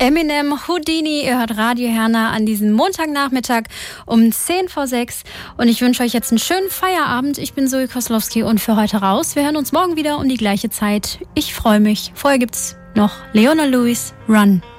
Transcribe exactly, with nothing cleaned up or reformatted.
Eminem, Houdini, ihr hört Radio Herna an diesem Montagnachmittag um zehn vor sechs und ich wünsche euch jetzt einen schönen Feierabend. Ich bin Zoe Koslowski und für heute raus. Wir hören uns morgen wieder um die gleiche Zeit. Ich freue mich. Vorher gibt's noch Leona Lewis, Run.